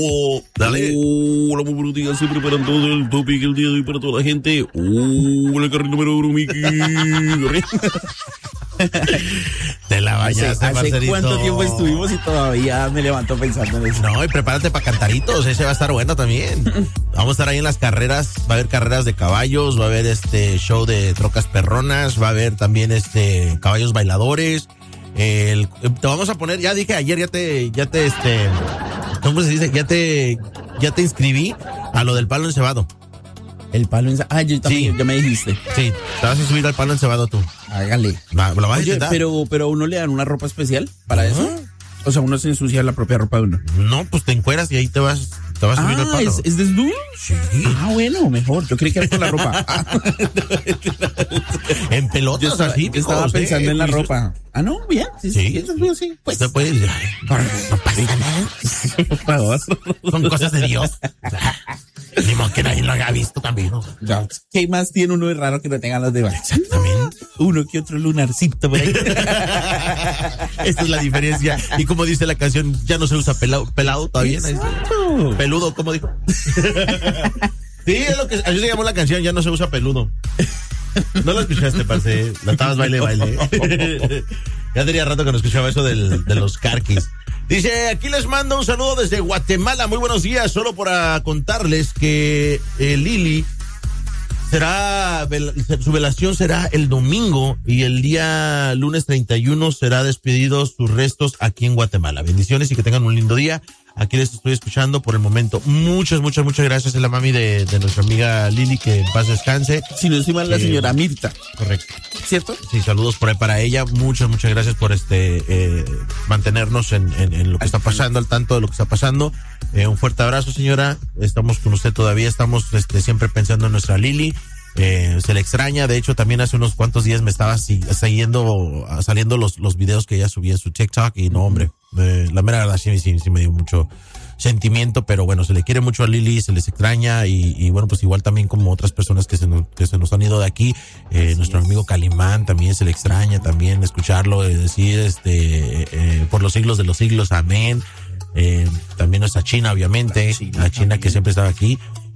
Dale. Hola, muy buenos días. Se preparan todo el topic el día de hoy para toda la gente. Hola, carril número 1, Miki. Te la bañaste, ¿Hace Marcelito. cuánto tiempo estuvimos y todavía me levanto pensando en eso? No, y prepárate para cantaritos, ese va a estar bueno también. Vamos a estar ahí en las carreras, va a haber carreras de caballos, va a haber show de trocas perronas, va a haber también caballos bailadores. Te vamos a poner, ya dije ayer, ¿cómo se dice? Ya te inscribí a lo del palo encebado. El palo en... yo también, Sí. ya me dijiste. Sí, te vas a subir al palo encebado tú. Hágale. ¿Lo vas a Oye, intentar? pero a uno le dan una ropa especial para eso. O sea, uno se ensucia la propia ropa de uno. No, pues te encueras y ahí te vas a subir al palo. ¿es desnudo? Sí. Bueno, mejor. Yo creí que era con la ropa. En pelotas así, Yo estaba mijo, pensando en la pues, ropa. No, bien. Sí. Eso es bien, sí. Pues, Usted puede decir, ay, no pasa nada. por favor. Son cosas de Dios. Ni modo que nadie lo haya visto también, ¿no? Ya, ¿qué más tiene uno de raro que no tenga las de baile? Exactamente. Uno que otro lunarcito por ahí. Esta es la diferencia. Y como dice la canción, ya no se usa pelado todavía. Exacto. Peludo, ¿cómo dijo? Sí, es lo que así se llamó la canción, ya no se usa peludo. No lo escuchaste, parce. La estabas baile. Ya tenía rato que no escuchaba eso de los carquis. Dice, aquí les mando un saludo desde Guatemala. Muy buenos días. Solo para contarles que Lili su velación será el domingo y el día lunes 31 será despedido sus restos aquí en Guatemala. Bendiciones y que tengan un lindo día. Aquí les estoy escuchando por el momento. Muchas gracias. Es la mami de nuestra amiga Lili, que en paz descanse. Si no estoy mal, la señora Mirta. Correcto. ¿Cierto? Sí, saludos por ahí para ella. Muchas gracias por mantenernos en lo que está pasando, al tanto de lo que está pasando. Un fuerte abrazo, señora. Estamos con usted todavía. Estamos siempre pensando en nuestra Lili. Se le extraña. De hecho, también hace unos cuantos días me estaba saliendo los videos que ella subía en su TikTok. Y no, hombre, la mera verdad sí me dio mucho sentimiento, pero bueno, se le quiere mucho a Lili, se les extraña y bueno, pues igual también como otras personas que se nos han ido de aquí, nuestro amigo Calimán también se le extraña también escucharlo, decir por los siglos de los siglos, amén. También nuestra China, obviamente, la China que siempre estaba aquí.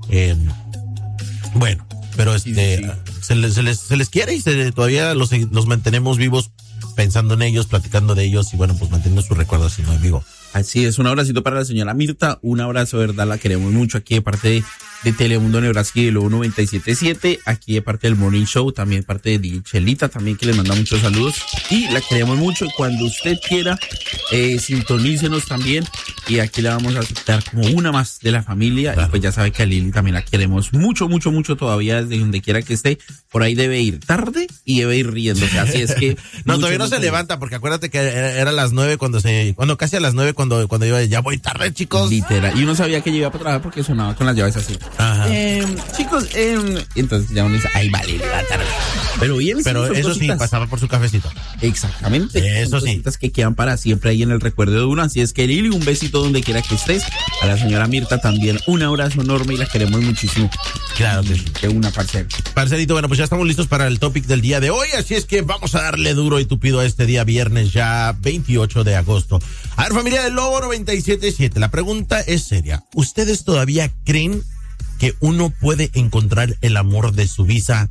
Bueno, pero se les quiere y todavía los mantenemos vivos pensando en ellos, platicando de ellos y bueno, pues manteniendo sus recuerdos, ¿sí, no, amigo? Así es, un abracito para la señora Mirta, un abrazo, verdad, la queremos mucho aquí de parte de Telemundo Nebraska y de Lobo 97.7, aquí de parte del Morning Show, también parte de Chelita, también que les manda muchos saludos y la queremos mucho. Cuando usted quiera, sintonícenos también y aquí la vamos a aceptar como una más de la familia. Claro. Y pues ya sabe que a Lili también la queremos mucho todavía, desde donde quiera que esté. Por ahí debe ir tarde y debe ir riéndose, así es que... No, todavía no se levanta, porque acuérdate que era a las 9 casi a las 9 cuando iba, ya voy tarde, chicos. Literal, y uno sabía que yo iba para trabajar porque sonaba con las llaves así. Ajá. Chicos, entonces ya uno dice, ay, vale, le va tarde. Pero bien, pero eso cositas. Sí, pasaba por su cafecito. Exactamente. Eso sí. Cositas que quedan para siempre ahí en el recuerdo de uno. Así es que Lili, un besito donde quiera que estés. A la señora Mirta también un abrazo enorme y la queremos muchísimo. Claro que sí. De una parcera. Parcerito, bueno, pues ya estamos listos para el topic del día de hoy, así es que vamos a darle duro y tupido a este día viernes ya 28 de agosto. A ver, familia del Lobo 97.7, la pregunta es seria. ¿Ustedes todavía creen que uno puede encontrar el amor de su vida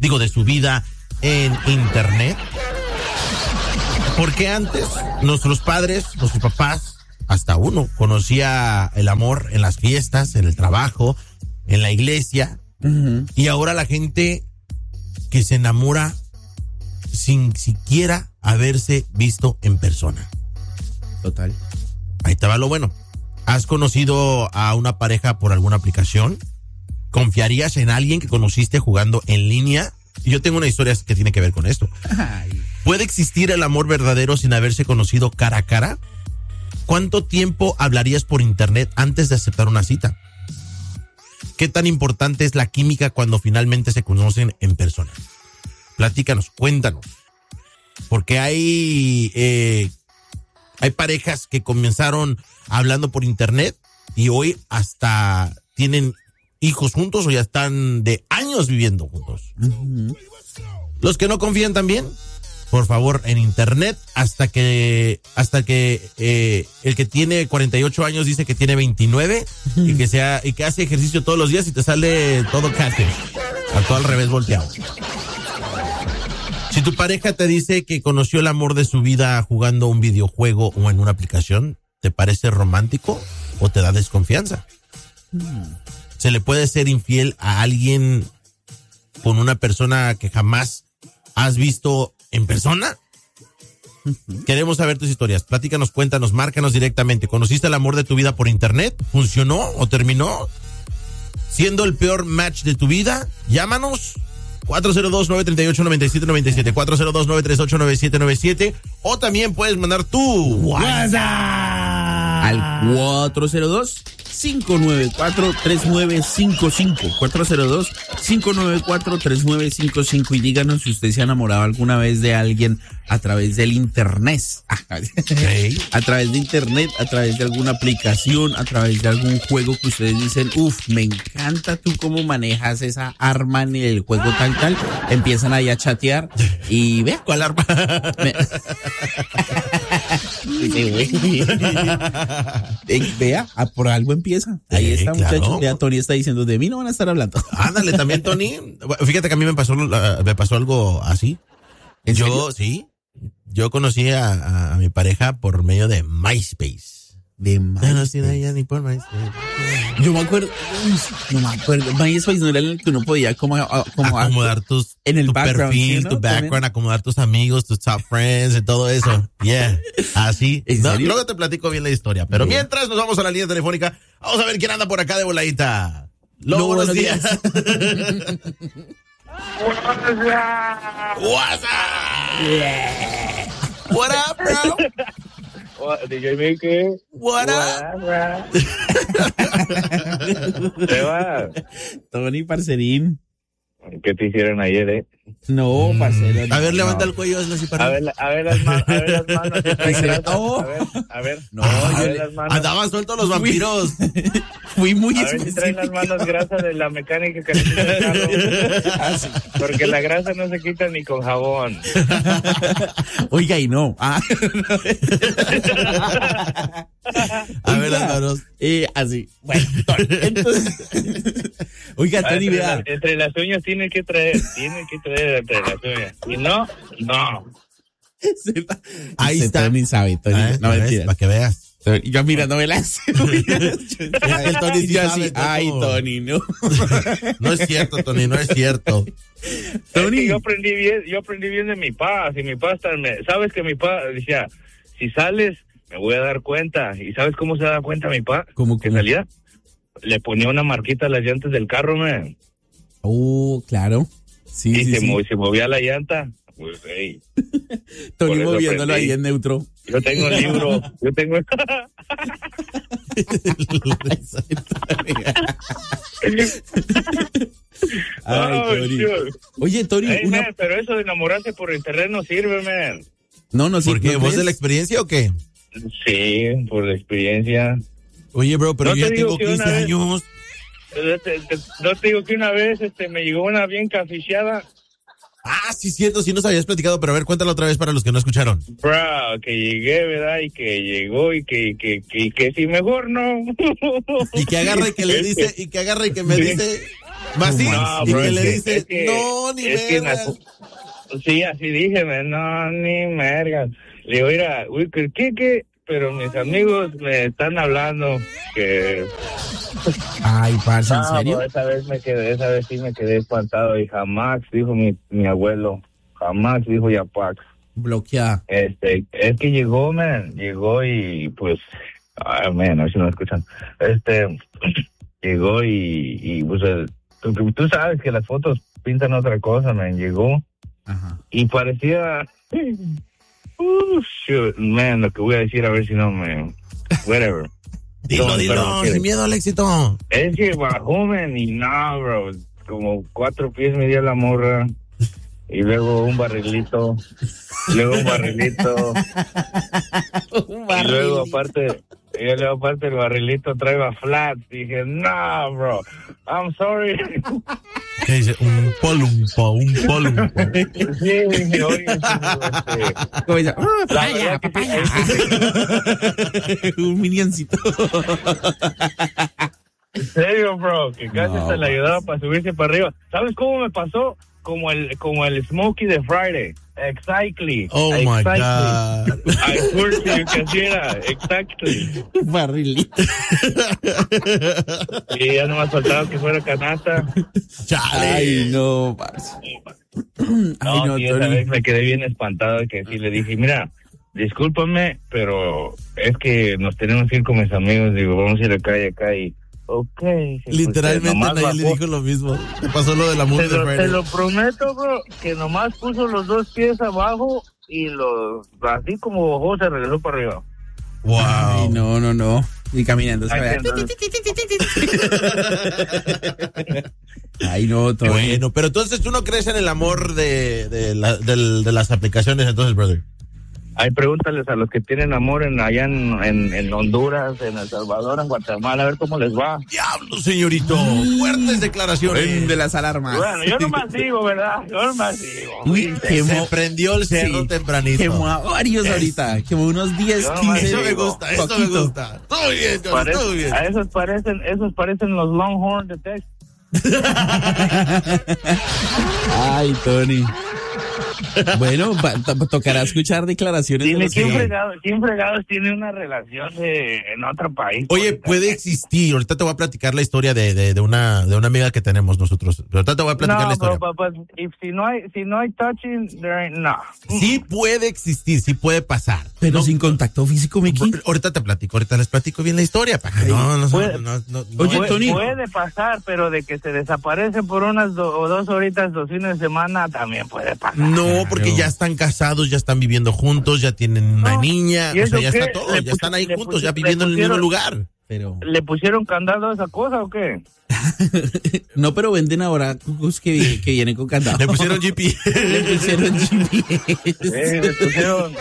en internet? Porque antes nuestros padres, nuestros papás, hasta uno conocía el amor en las fiestas, en el trabajo, en la iglesia. Uh-huh. Y ahora la gente que se enamora sin siquiera haberse visto en persona. Total. Ahí te va lo bueno. ¿Has conocido a una pareja por alguna aplicación? ¿Confiarías en alguien que conociste jugando en línea? Y yo tengo una historia que tiene que ver con esto. Ay. ¿Puede existir el amor verdadero sin haberse conocido cara a cara? ¿Cuánto tiempo hablarías por internet antes de aceptar una cita? ¿Qué tan importante es la química cuando finalmente se conocen en persona? Platícanos, cuéntanos. Porque hay parejas que comenzaron hablando por internet y hoy hasta tienen hijos juntos o ya están de años viviendo juntos. Uh-huh. Los que no confían también, por favor, en internet, hasta que el que tiene 48 años dice que tiene 29 y que hace ejercicio todos los días y te sale todo catfish, a todo al revés volteado. Si tu pareja te dice que conoció el amor de su vida jugando un videojuego o en una aplicación, ¿te parece romántico o te da desconfianza? ¿Se le puede ser infiel a alguien con una persona que jamás has visto en persona? Queremos saber tus historias. Platícanos, cuéntanos, márcanos directamente. ¿Conociste el amor de tu vida por internet? ¿Funcionó o terminó siendo el peor match de tu vida? Llámanos 402-938-9797, 402-938-9797, o también puedes mandar tu WhatsApp al 402-594-3955, 402-594-3955, y díganos si usted se ha enamorado alguna vez de alguien a través del internet, a través de internet, a través de alguna aplicación, a través de algún juego que ustedes dicen, me encanta tú cómo manejas esa arma en el juego tal, empiezan ahí a chatear y vea cuál arma. Vea, por algo empieza. Ahí está, claro. Muchacho. Ya Tony está diciendo, de mí no van a estar hablando. Ándale, también Tony. Fíjate que a mí me pasó algo así. Yo conocí a mi pareja por medio de MySpace. Yo me acuerdo. MySpace no era el que uno podía como acomodar tu background, perfil, ¿sí, no? tu background, acomodar tus amigos, tus top friends y todo eso. Yeah, así. Luego te platico bien la historia. Pero mientras nos vamos a la línea telefónica, vamos a ver quién anda por acá de voladita. Buenos días. What's up? Yeah. What up, bro? DJ Mickey. What up? ¿Qué va? Tony, parcerín. ¿Qué te hicieron ayer, No, parcero. A ver, levanta el cuello, hazlo así para a ver las manos. A ver. No, las manos. Andaban sueltos los vampiros. Fui muy A ver si traen las manos grasa de la mecánica que le quita el carro. Porque la grasa no se quita ni con jabón. Oiga, y no. A ver las manos. Así. Bueno, entonces. Oiga, Tony, vea. Entre las uñas tiene que traer entre las uñas. Y no. Ahí está. Tony sabe, Tony. No, mentira. Para que veas. Yo mirándome las El Tony sí sabe, ay, Tony, no. No es cierto, Tony, no es cierto. Tony, es que yo aprendí bien de mi pa. Si mi pa sabes que mi pa decía, si sales me voy a dar cuenta. ¿Y sabes cómo se da cuenta mi pa? ¿Cómo? Que salía, le ponía una marquita a las llantas del carro, man. Claro. Sí, y sí, se movía la llanta. Pues, hey. Tony moviéndolo ahí en neutro. Yo tengo el libro. Ay, Tony. Oye, Tony. Man, pero eso de enamorarse por internet no sirve, man. No sirve. ¿Por qué? ¿Vos de la experiencia o qué? Sí, por la experiencia. Oye, bro, pero yo ya tengo 15 años. No te digo que una vez me llegó una bien caficheada. Sí, cierto, sí nos habías platicado, pero a ver, cuéntalo otra vez para los que no escucharon. Bro, que llegué, ¿verdad? Y que llegó y que si mejor no. Y que agarra y que le dice, y que agarra y que me dice, más sí, y bro, que le dice, no, ni vergas. Sí, así dije, no, ni mergas. Le digo, mira, uy, ¿qué? Pero mis amigos me están hablando que... Ay, parce, ¿en serio? Esa vez sí me quedé espantado y jamás dijo mi abuelo, jamás dijo Yapax. Bloqueada. Es que llegó y pues, a ver si no me escuchan. Llegó y pues, tú sabes que las fotos pintan otra cosa, llegó. Ajá. Y parecía... shoot, lo que voy a decir, a ver si no me... Whatever. Dilo, sin miedo al éxito. Es que bajó, y no, bro, como 4 pies me dio la morra, y luego un barrilito, y luego aparte, Y yo le digo, aparte el barrilito traía flat. Dije, no, bro, I'm sorry. ¿Qué dice? Un polumpo. Sí, dije, oye, ¿Cómo dice? papaya. Un minioncito. En serio, bro, que casi No, se le ayudaba para subirse para arriba. ¿Sabes cómo me pasó? Como el Smokey de Friday. Exactly. Oh my God. I swear to you que así era. Exactly. Barrilito. Y ya no me faltaba que fuera canasta. Chale. Ay, no, parce. No, no, y esa Tony. vez me quedé bien espantado de que sí le dije, mira, discúlpame, pero es que nos tenemos que ir con mis amigos. Digo, vamos a ir acá y acá y... Okay. Literalmente nomás nadie le bajó. dijo lo mismo. ¿Qué pasó lo de la multa de Te Friday? lo prometo, bro, que nomás puso los 2 pies abajo y así como bajó se regresó para arriba. Wow. Ay, no. Y caminando. Ay, ¿sabes? entonces, Ay, no, Tony. Bueno, pero entonces tú no crees en el amor de las aplicaciones, entonces, brother. Ahí pregúntales a los que tienen amor allá en Honduras, en El Salvador, en Guatemala, a ver cómo les va. Diablo, señorito. Fuertes declaraciones. De las alarmas. Bueno, yo nomás digo, ¿verdad? Yo nomás digo. Uy, Se prendió el cerro tempranito. Quemó a varios ahorita. Quemó unos 10, Yo 15. Eso me gusta, eso me poquito. gusta. Todo bien, Johnny, todo bien. A esos parecen los Longhorn de Texas. Ay, Tony. Bueno, tocará escuchar declaraciones de Dime, los ¿quién que... fregados tiene una relación en otro país? Oye, puede existir. Ahorita te voy a platicar la historia de una amiga que tenemos nosotros. Ahorita te voy a platicar la historia. But si no hay touching, there ain't no. Sí puede existir, sí puede pasar. Pero No, sin contacto físico, Mickey. ahorita les platico bien la historia para que Oye, Tony. Puede pasar, pero de que se desaparecen por unas o 2 horitas los fines de semana también puede pasar. No, porque Claro. ya están casados, ya están viviendo juntos, ya tienen una niña, ¿Y o sea, eso ya qué? está todo, ya están ahí juntos, ya viviendo en el mismo lugar. Pero... ¿Le pusieron candado a esa cosa o qué? No, pero venden ahora cucos que vienen con candado. Le pusieron GP. Le pusieron GPS. Le pusieron...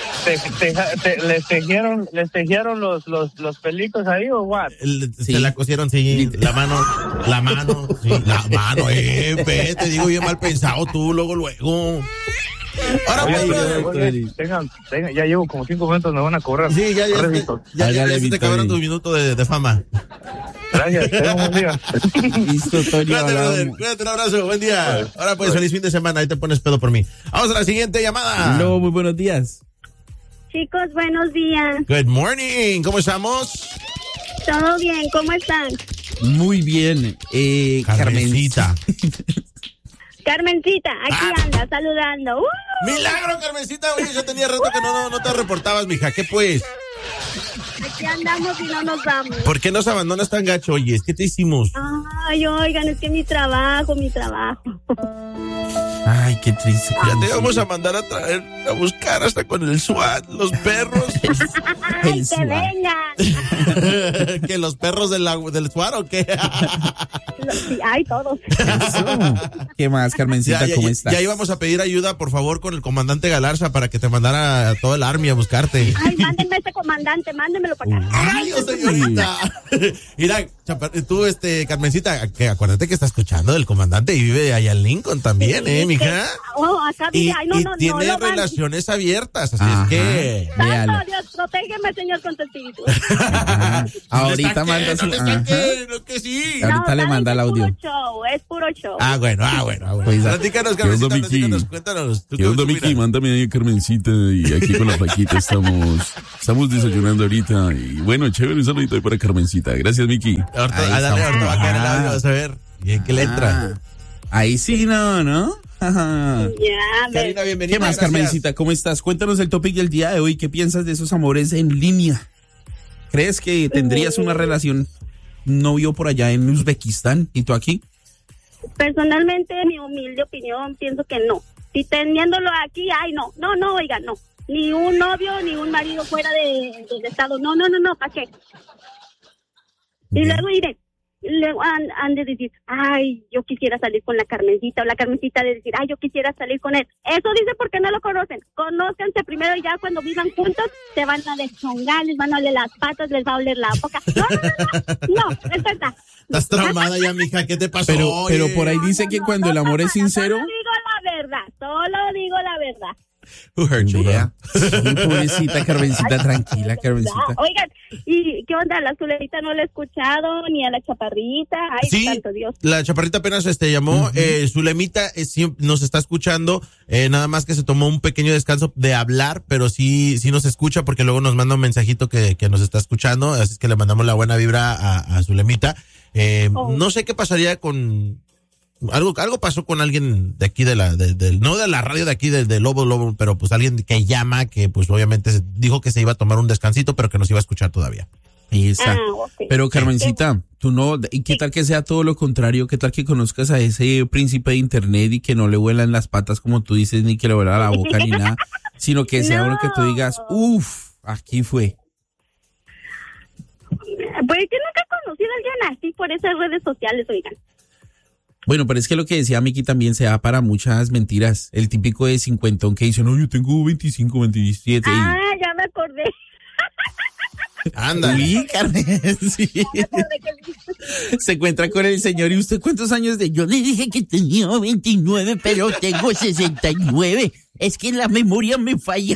¿Les tejieron los pelitos ahí o what? Sí. Se la cosieron, sí, la mano, sí, la mano, te digo bien mal pensado tú, luego. Ahora, Oye, pues, tengan, ya llevo como 5 minutos, me van a cobrar. sí, ya Hágale, se te acabaron Victory. tu minuto de fama. Gracias, tengan un buen día. Listo, Tony. Cuídate, brother, hablamos. cuídate, un abrazo, buen día. Ahora pues, feliz fin de semana, ahí te pones pedo por mí. Vamos a la siguiente llamada. Hello, muy buenos días. Chicos, buenos días. Good morning, ¿cómo estamos? ¿Todo bien? ¿Cómo están? Muy bien. Carmencita. Carmencita, aquí anda, saludando. Milagro, Carmencita, oye, yo tenía rato que no te reportabas, mija, ¿qué pues? Aquí andamos y no nos vamos. ¿Por qué nos abandonas tan gacho, oye? ¿Qué te hicimos? Ay, oigan, es que mi trabajo. Ay, qué triste. Ya te vamos a mandar a buscar hasta con el SWAT, los perros. Ay, El que SWAT. vengan. ¿Que los perros del SWAT o qué? Sí, ay, todos. Eso. ¿Qué más, Carmencita? ¿Cómo estás? Ya íbamos a pedir ayuda, por favor, con el comandante Galarza para que te mandara a todo el army a buscarte. Ay, mándenme a ese comandante, mándenmelo para acá. ¡Ay, señorita! Mira, tú, Carmencita, que acuérdate que está escuchando del comandante y vive allá en Lincoln también, mija. Oh, acá Y, vive. Ay, no, y no, tiene no. relaciones abiertas, así Ajá. es que... Véalo. Santo Dios, protégeme, Señor, con tu espíritu. Ajá. Ahorita manda su... No Ajá. que sí. Ahorita le ¿saben manda qué? el audio. Es puro show. Ah, bueno. Pues, Platícanos, ¿qué onda, Carmencita, Miki? platícanos, cuéntanos. ¿Tú ¿Qué onda, opinas? Miki? Mándame ahí a Carmencita y aquí con la Paquita estamos desayunando ahorita. Y bueno, chévere, un saludito ahí para Carmencita. Gracias, Miki. Ahorita, Ahí dale, está. ahorita va a caer el audio, vas a ver. Bien, ¿qué letra? Ah, ahí sí, ¿no? Ajá. Ya, ves. Karina, bienvenida. ¿Qué más, gracias. Carmencita? ¿Cómo estás? Cuéntanos el topic del día de hoy. ¿Qué piensas de esos amores en línea? ¿Crees que tendrías una relación novio por allá en Uzbekistán y tú aquí? Personalmente, mi humilde opinión, pienso que no. Si teniéndolo aquí, ay, no, oiga, no. Ni un novio, ni un marido fuera del estado. No, ¿para qué? Y Bien. luego iré. han de decir, ay, yo quisiera salir con la Carmencita, o la Carmencita de decir, ay, yo quisiera salir con él. Eso dice porque no lo conocen. Conózcanse primero y ya cuando vivan juntos se van a deschongar, les van a oler las patas, les va a oler la boca. No, es verdad. Estás traumada ya, mija, ¿qué te pasó? Pero por ahí dice que cuando el amor es sincero. Solo digo la verdad. Who hurt you, Vea, sí, pobrecita Carmencita, tranquila, Carmencita. Oigan, ¿y qué onda? La Zulerita no la he escuchado, ni a la Chaparrita. Ay, sí, santo Dios. La Chaparrita apenas llamó. Zulemita nos está escuchando, nada más que se tomó un pequeño descanso de hablar, pero sí nos escucha porque luego nos manda un mensajito que nos está escuchando, así es que le mandamos la buena vibra a Zulemita. No sé qué pasaría con... Algo pasó con alguien de aquí no de la radio de aquí de Lobo, pero pues alguien que llama, que pues obviamente dijo que se iba a tomar un descansito, pero que nos iba a escuchar todavía. Okay. Pero Carmencita, tú no, ¿y qué tal que sea todo lo contrario? ¿Qué tal que conozcas a ese príncipe de internet y que no le vuelan las patas como tú dices, ni que le vuela la boca ni nada, sino que sea uno que tú digas, aquí fue? Pues que nunca he conocido a alguien así por esas redes sociales, oigan. Bueno, pero es que lo que decía Miki también se da para muchas mentiras. El típico de 50 que dice, no, yo tengo 25, 27. Ya me acordé. Anda. Sí, Carmen, sí. Se encuentra con el señor, ¿y usted cuántos años de? Yo le dije que tenía 29, pero tengo 69. Es que la memoria me falla.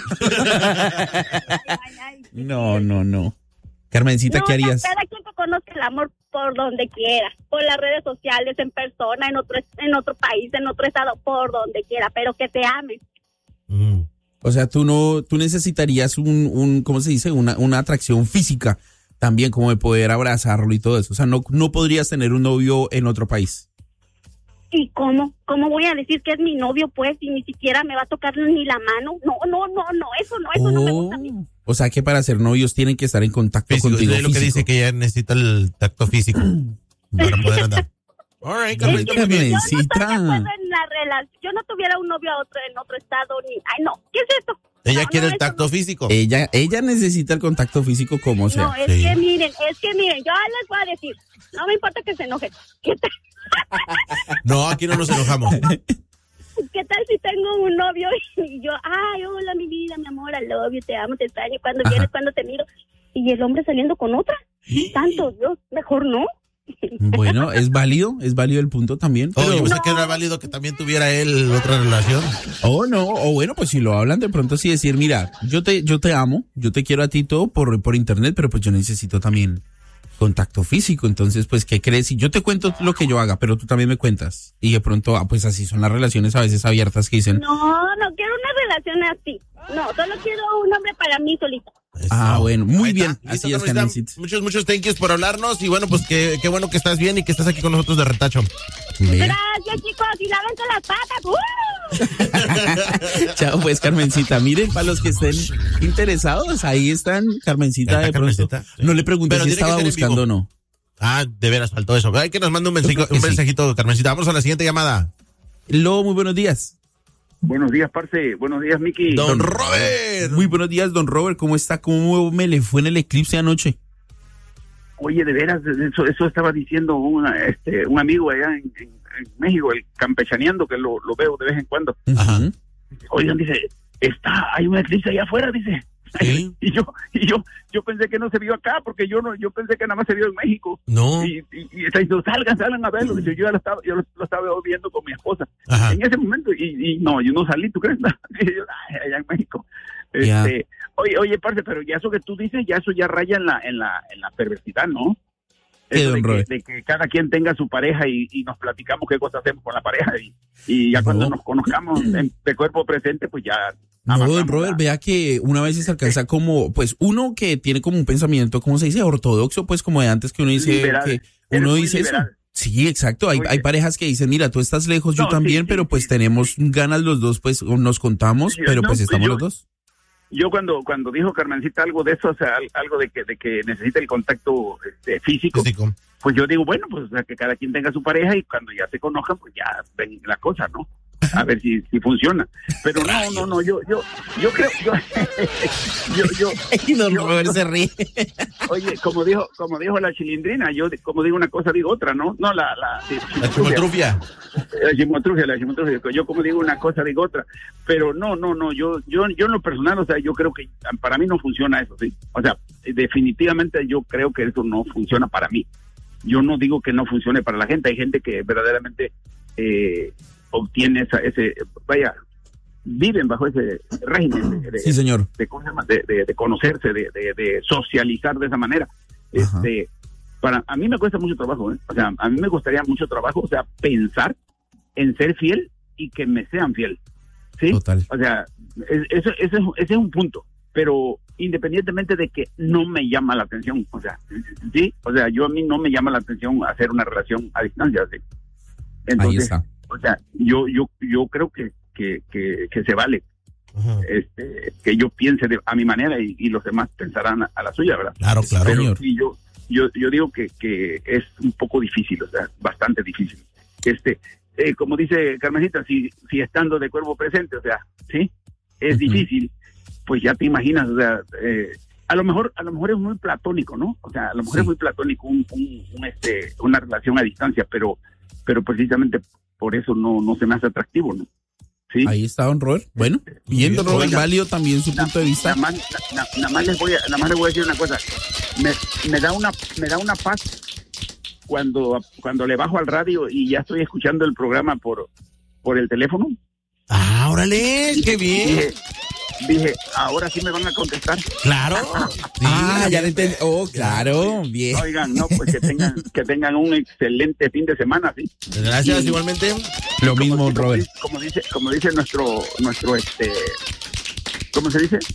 No. Carmencita, ¿qué harías? Cada quien que conozca el amor por donde quiera, por las redes sociales, en persona, en otro país, en otro estado, por donde quiera, pero que te amen. O sea, tú necesitarías un ¿cómo se dice? Una atracción física también, como de poder abrazarlo y todo eso. O sea, no podrías tener un novio en otro país. ¿Y cómo? ¿Cómo voy a decir que es mi novio, pues, y ni siquiera me va a tocar ni la mano? No, eso no me gusta a mí. O sea, que para ser novios tienen que estar en contacto contigo es lo que dice, que ella necesita el tacto físico para poder andar. All right, Carmencita. Yo no estoy de acuerdo en la relación. Yo no tuviera un novio en otro estado, ni... Ay, no, ¿qué es esto? Ella quiere el tacto físico. Ella necesita el contacto físico como sea. No, es que miren, yo les voy a decir, no me importa que se enojen. ¿Qué tal? No, aquí no nos enojamos. ¿Qué tal si tengo un novio y yo, ay, hola, mi vida, mi amor, I love you, te amo, te extraño, cuando vienes, cuando te miro, y el hombre saliendo con otra? Tanto Dios, mejor no. Bueno, es válido el punto también. Pero... yo pensé que era válido que también tuviera él otra relación. Bueno, pues si lo hablan de pronto sí decir, mira, yo te amo, yo te quiero a ti todo por internet, pero pues yo necesito también contacto físico. Entonces, pues, ¿qué crees? Y yo te cuento lo que yo haga, pero tú también me cuentas. Y de pronto, pues así son las relaciones a veces abiertas que dicen. No quiero una relación así. No, solo quiero un hombre para mí solito. Eso. Bueno, muy bien. Así es, Carmencita. Muchos thank yous por hablarnos. Y bueno, pues qué bueno que estás bien y que estás aquí con nosotros de retacho. Gracias, chicos. Y lávense las patas. Chao, pues, Carmencita. Miren, para los que estén interesados, ahí están Carmencita de pronto. No le pregunté si estaba buscando o no. De veras, faltó eso. Hay que nos mande un mensajito, Carmencita. Vamos a la siguiente llamada. Muy buenos días. Buenos días, parce. Buenos días, Miki. Don Robert. Muy buenos días, don Robert. ¿Cómo está? ¿Cómo me le fue en el eclipse anoche? Oye, de veras, eso estaba diciendo un amigo allá en México, el campechaneando, que lo veo de vez en cuando. Ajá. Oigan, dice, hay un eclipse allá afuera, dice. ¿Sí? Y yo pensé que no se vio acá, porque yo pensé que nada más se vio en México. No. Y está diciendo, salgan a verlo. Dice, yo lo estaba viendo con mi esposa. Ajá. En ese momento, y no, yo no salí, ¿tú crees? Dije yo, allá en México. Ya. Oye, parce, pero ya eso que tú dices, eso ya raya en la perversidad, ¿no? ¿Qué, Eso don Robert? de que cada quien tenga su pareja y nos platicamos qué cosas hacemos con la pareja y ya cuando nos conozcamos de cuerpo presente, pues ya... No, don Robert, vea que una vez se alcanza como, pues uno que tiene como un pensamiento, ¿cómo se dice? Ortodoxo, pues como de antes que uno dice liberal. que Eres uno muy dice liberal. eso. Sí, exacto. Hay parejas que dicen, mira, tú estás lejos, yo también, pero pues tenemos ganas los dos, pues nos contamos, Sí, pero pues estamos los dos. Yo cuando dijo Carmencita algo de eso, o sea, algo de que necesita el contacto físico, pues yo digo, bueno, pues o sea, que cada quien tenga su pareja y cuando ya se conozcan, pues ya ven la cosa, ¿no? a ver si funciona. Pero no, yo creo, Robert se ríe. Oye, como dijo la Chilindrina, yo como digo una cosa digo otra, ¿no? No, la chimotrufia. La chimotrufia, yo como digo una cosa digo otra, pero no, yo en lo personal, o sea, yo creo que para mí no funciona eso, ¿sí? O sea, definitivamente yo creo que eso no funciona para mí. Yo no digo que no funcione para la gente, hay gente que verdaderamente obtiene viven bajo ese régimen sí, señor. de conocerse, de socializar de esa manera. A mí me cuesta mucho trabajo, o sea, a mí me gustaría mucho trabajo, o sea, pensar en ser fiel y que me sean fiel, ¿sí? Total. O sea, ese es un punto, pero independientemente de que no me llama la atención, o sea, sí, o sea, a mí no me llama la atención hacer una relación a distancia, ¿sí? Entonces, ahí está. O sea, yo creo que se vale. Uh-huh. Que yo piense a mi manera y los demás pensarán a la suya, ¿verdad? Claro, pero señor. Sí, yo digo que es un poco difícil, o sea, bastante difícil. Como dice Carmencita, si estando de cuerpo presente, o sea, sí, es uh-huh. difícil, pues ya te imaginas, o sea, a lo mejor es muy platónico, ¿no? O sea, a lo mejor es muy platónico una relación a distancia, pero precisamente por eso no se me hace atractivo, ¿no? ¿Sí? Ahí está don Robert. Bueno, bien, don Robert, válido también su punto de vista. Nada más les voy a decir una cosa. Me da una paz cuando le bajo al radio y ya estoy escuchando el programa por el teléfono. Ah, órale, qué bien. Dije, ahora sí me van a contestar. Claro. Sí, ya lo entendí. Oh, claro, bien. Oigan, no, pues que tengan un excelente fin de semana, sí. Gracias, igualmente. Lo mismo, Robert. Como dice nuestro ¿cómo se dice?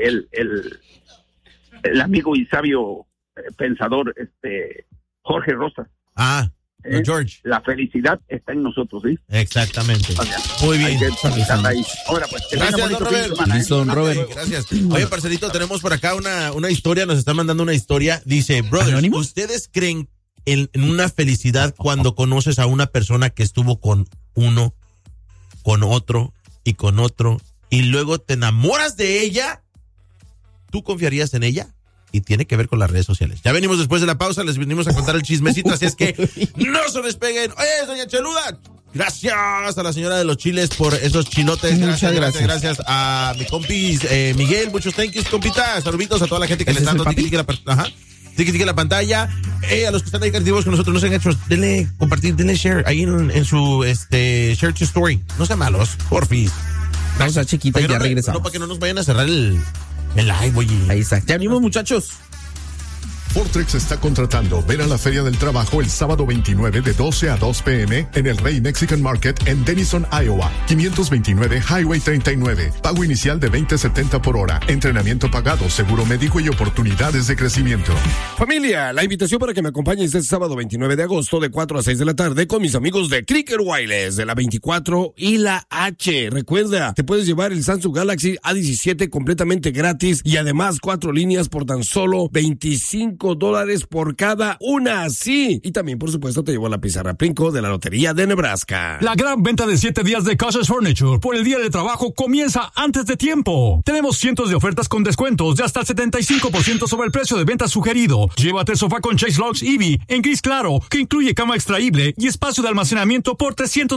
El amigo y sabio pensador, Jorge Rosas. George. La felicidad está en nosotros, ¿sí? Exactamente. O sea, muy bien. Ahora, pues, gracias, don Robert. Listo, don Robert. Gracias. Oye, parcerito, tenemos por acá una historia, nos están mandando una historia. Dice, brothers, ¿Anónimo? ¿Ustedes creen en una felicidad cuando conoces a una persona que estuvo con uno, con otro y con otro, y luego te enamoras de ella? ¿Tú confiarías en ella? Y tiene que ver con las redes sociales. Ya venimos después de la pausa, les venimos a contar el chismecito, así es que no se despeguen. Oye, doña Cheluda, gracias a la señora de los chiles por esos chilotes. Muchas gracias. Gracias a mi compis Miguel, muchos thank yous, compita. Saluditos a toda la gente que les está dando tiki la pantalla. A los que están ahí activos con nosotros, no sean hechos, denle compartir, denle share ahí en su share to story. No sean malos, porfis. Pausa chiquita y ya regresamos. No, para que no nos vayan a cerrar el live, oye. Ahí está. Ya venimos, muchachos. Fortrex está contratando. Ven a la Feria del Trabajo el sábado 29 de 12 a 2 p.m. en el Rey Mexican Market en Denison, Iowa. 529 Highway 39. Pago inicial de $20.70 por hora. Entrenamiento pagado, seguro médico y oportunidades de crecimiento. Familia, la invitación para que me acompañes este sábado 29 de agosto de 4 a 6 de la tarde con mis amigos de Cricket Wireless de la 24 y la H. Recuerda, te puedes llevar el Samsung Galaxy A17 completamente gratis y además 4 líneas por tan solo $25 por cada una, sí. Y también, por supuesto, te llevo la pizarra Plinko de la Lotería de Nebraska. La gran venta de 7 días de Cautious Furniture por el Día de Trabajo comienza antes de tiempo. Tenemos cientos de ofertas con descuentos de hasta el 75% sobre el precio de venta sugerido. Llévate el sofá con Chase Locks Eevee en gris claro, que incluye cama extraíble y espacio de almacenamiento por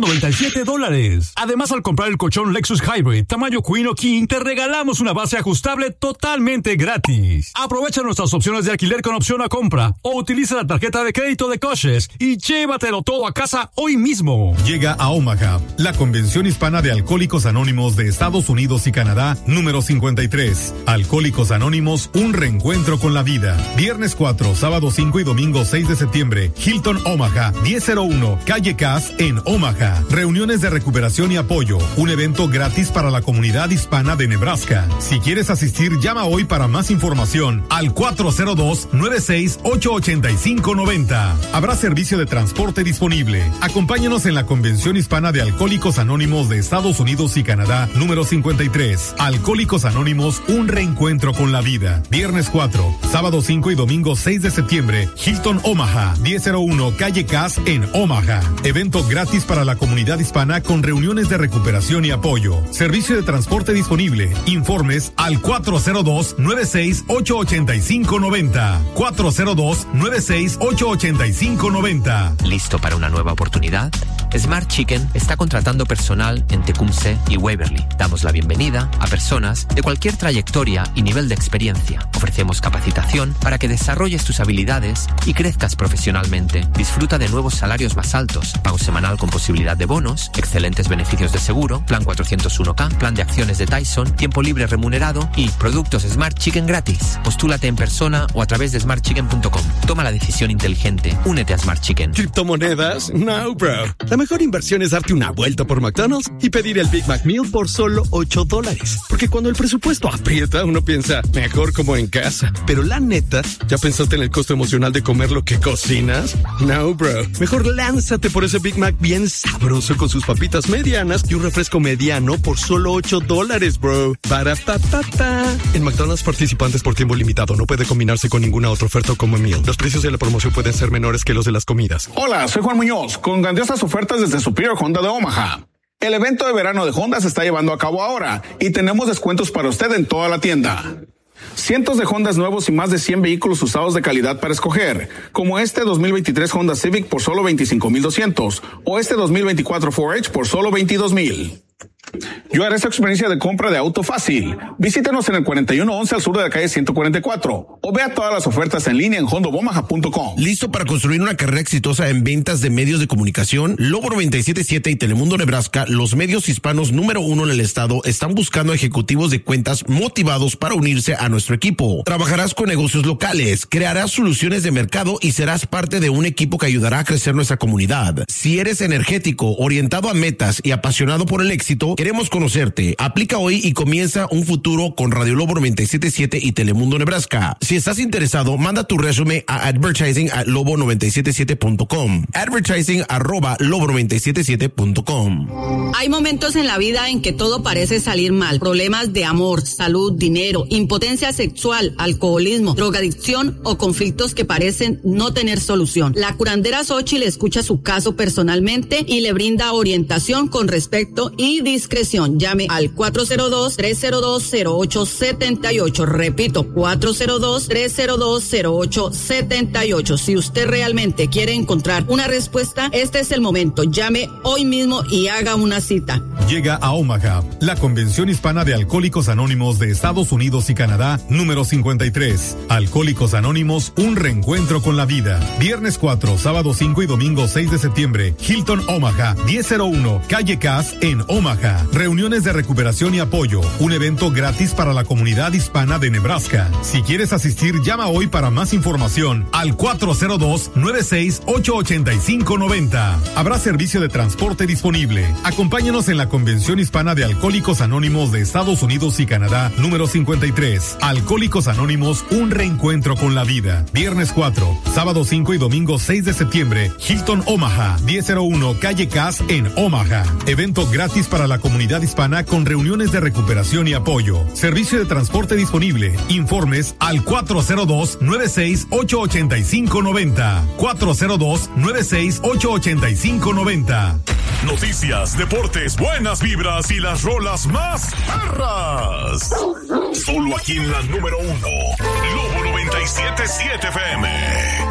$397. Además, al comprar el colchón Lexus Hybrid tamaño Queen o King, te regalamos una base ajustable totalmente gratis. Aprovecha nuestras opciones de alquiler con opción a compra o utiliza la tarjeta de crédito de Cautious y llévatelo todo a casa hoy mismo. Llega a Omaha la Convención Hispana de Alcohólicos Anónimos de Estados Unidos y Canadá número 53. Alcohólicos Anónimos, un reencuentro con la vida. Viernes 4, sábado 5 y domingo 6 de septiembre. Hilton Omaha, 1001, calle Cass en Omaha. Reuniones de recuperación y apoyo. Un evento gratis para la comunidad hispana de Nebraska. Si quieres asistir, llama hoy para más información al 402-9 402-968-8590. Habrá servicio de transporte disponible. Acompáñanos en la Convención Hispana de Alcohólicos Anónimos de Estados Unidos y Canadá, número 53. Alcohólicos Anónimos, un reencuentro con la vida. Viernes 4, sábado 5 y domingo 6 de septiembre, Hilton Omaha, 1001 Calle Cass en Omaha. Evento gratis para la comunidad hispana con reuniones de recuperación y apoyo. Servicio de transporte disponible. Informes al 402-968-8590. 402-968-8590. ¿Listo para una nueva oportunidad? Smart Chicken está contratando personal en Tecumseh y Waverly. Damos la bienvenida a personas de cualquier trayectoria y nivel de experiencia. Ofrecemos capacitación para que desarrolles tus habilidades y crezcas profesionalmente. Disfruta de nuevos salarios más altos, pago semanal con posibilidad de bonos, excelentes beneficios de seguro, plan 401k, plan de acciones de Tyson, tiempo libre remunerado y productos Smart Chicken gratis. Postúlate en persona o a través de smartchicken.com. Toma la decisión inteligente. Únete a Smart Chicken. ¿Criptomonedas? No, bro. La mejor inversión es darte una vuelta por McDonald's y pedir el Big Mac Meal por solo $8. Porque cuando el presupuesto aprieta, uno piensa, mejor como en casa. Pero la neta, ¿ya pensaste en el costo emocional de comer lo que cocinas? No, bro. Mejor lánzate por ese Big Mac bien sabroso con sus papitas medianas y un refresco mediano por solo $8, bro. Barapapapa. En McDonald's participantes por tiempo limitado. No puede combinarse con ninguna otra oferta como meal. Los precios de la promoción pueden ser menores que los de las comidas. Hola, soy Juan Muñoz, con grandiosas ofertas desde Superior Honda de Omaha. El evento de verano de Honda se está llevando a cabo ahora y tenemos descuentos para usted en toda la tienda. Cientos de Hondas nuevos y más de 100 vehículos usados de calidad para escoger, como este 2023 Honda Civic por solo $25,200 o este 2024 4H por solo $22,000. Yo haré esta experiencia de compra de auto fácil. Visítanos en el 4111 al sur de la calle 144 o vea todas las ofertas en línea en hondobomaha.com. ¿Listo para construir una carrera exitosa en ventas de medios de comunicación? Lobo 97.7 y Telemundo Nebraska, los medios hispanos número 1 en el estado, están buscando ejecutivos de cuentas motivados para unirse a nuestro equipo. Trabajarás con negocios locales, crearás soluciones de mercado y serás parte de un equipo que ayudará a crecer nuestra comunidad. Si eres energético, orientado a metas y apasionado por el éxito, queremos conocerte. Aplica hoy y comienza un futuro con Radio Lobo 97.7 y Telemundo Nebraska. Si estás interesado, manda tu resumen a advertising@lobo977.com. advertising@lobo977.com. Hay momentos en la vida en que todo parece salir mal. Problemas de amor, salud, dinero, impotencia sexual, alcoholismo, drogadicción o conflictos que parecen no tener solución. La curandera Xochitl escucha su caso personalmente y le brinda orientación con respeto y discreción. Llame al 402-302-0878. Repito, 402-302-0878. Si usted realmente quiere encontrar una respuesta, este es el momento. Llame hoy mismo y haga una cita. Llega a Omaha la Convención Hispana de Alcohólicos Anónimos de Estados Unidos y Canadá, número 53. Alcohólicos Anónimos, un reencuentro con la vida. Viernes 4, sábado 5 y domingo 6 de septiembre, Hilton Omaha, 1001 Calle Cass en Omaha. Reuniones de recuperación y apoyo. Un evento gratis para la comunidad hispana de Nebraska. Si quieres asistir, llama hoy para más información al 402-968-8590. Habrá servicio de transporte disponible. Acompáñanos en la Convención Hispana de Alcohólicos Anónimos de Estados Unidos y Canadá, número 53. Alcohólicos Anónimos, un reencuentro con la vida. Viernes 4, sábado 5 y domingo 6 de septiembre, Hilton Omaha, 1001 Calle Cass en Omaha. Evento gratis para la comunidad hispana con reuniones de recuperación y apoyo. Servicio de transporte disponible. Informes al 402-968-8590. 402-968-8590. Noticias, deportes, buenas vibras y las rolas más perras. Solo aquí en la número 1. Lobo 97.7 FM.